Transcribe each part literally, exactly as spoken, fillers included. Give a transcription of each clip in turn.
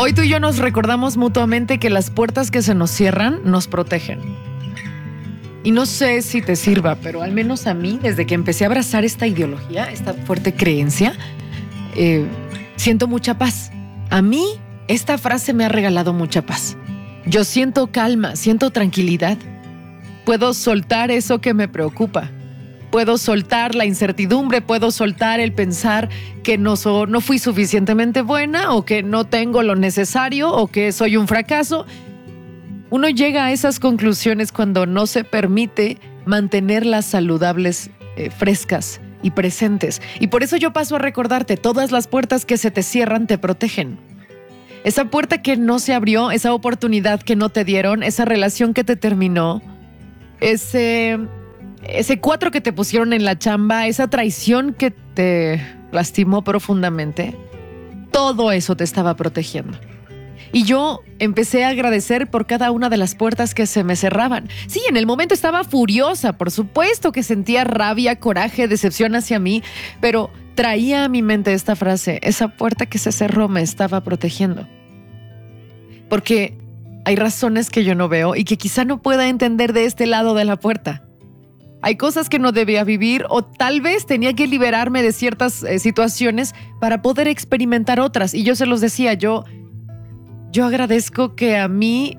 Hoy tú y yo nos recordamos mutuamente que las puertas que se nos cierran nos protegen. Y no sé si te sirva, pero al menos a mí, desde que empecé a abrazar esta ideología, esta fuerte creencia, eh, siento mucha paz. A mí, esta frase me ha regalado mucha paz. Yo siento calma, siento tranquilidad. Puedo soltar eso que me preocupa. Puedo soltar la incertidumbre, puedo soltar el pensar que no, so, no fui suficientemente buena o que no tengo lo necesario o que soy un fracaso. Uno llega a esas conclusiones cuando no se permite mantenerlas saludables, eh, frescas y presentes. Y por eso yo paso a recordarte, todas las puertas que se te cierran te protegen. Esa puerta que no se abrió, esa oportunidad que no te dieron, esa relación que te terminó, ese... Ese cuatro que te pusieron en la chamba, esa traición que te lastimó profundamente, todo eso te estaba protegiendo. Y yo empecé a agradecer por cada una de las puertas que se me cerraban. Sí, en el momento estaba furiosa, por supuesto que sentía rabia, coraje, decepción hacia mí, pero traía a mi mente esta frase: esa puerta que se cerró me estaba protegiendo. Porque hay razones que yo no veo y que quizá no pueda entender de este lado de la puerta. Hay cosas que no debía vivir o tal vez tenía que liberarme de ciertas eh, situaciones para poder experimentar otras. Y yo se los decía, yo, yo agradezco que a mí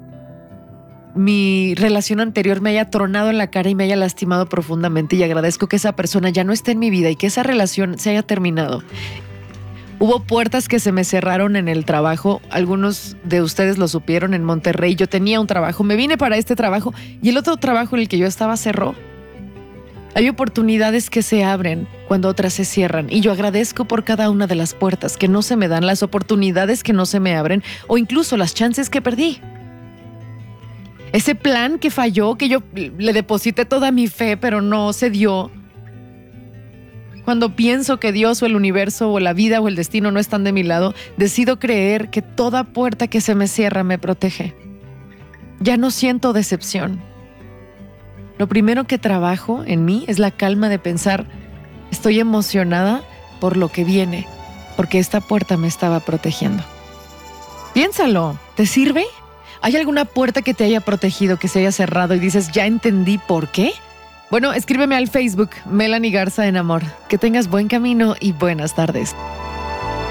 mi relación anterior me haya tronado en la cara y me haya lastimado profundamente, y agradezco que esa persona ya no esté en mi vida y que esa relación se haya terminado. Hubo puertas que se me cerraron en el trabajo. Algunos de ustedes lo supieron en Monterrey. Yo tenía un trabajo, me vine para este trabajo y el otro trabajo en el que yo estaba cerró. Hay oportunidades que se abren cuando otras se cierran, y yo agradezco por cada una de las puertas que no se me dan, las oportunidades que no se me abren o incluso las chances que perdí. Ese plan que falló, que yo le deposité toda mi fe pero no se dio. Cuando pienso que Dios o el universo o la vida o el destino no están de mi lado, decido creer que toda puerta que se me cierra me protege. Ya no siento decepción. Lo primero que trabajo en mí es la calma de pensar, estoy emocionada por lo que viene, porque esta puerta me estaba protegiendo. Piénsalo, ¿te sirve? ¿Hay alguna puerta que te haya protegido, que se haya cerrado y dices, ya entendí por qué? Bueno, escríbeme al Facebook, Melanie Garza en Amor. Que tengas buen camino y buenas tardes.